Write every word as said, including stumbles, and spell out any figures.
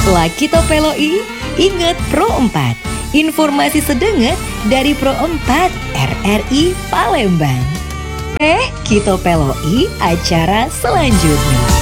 Laki Topeloi, ingat Pro empat. Informasi sedenget dari Pro empat R R I Palembang. Eh, Kita Peloi acara selanjutnya.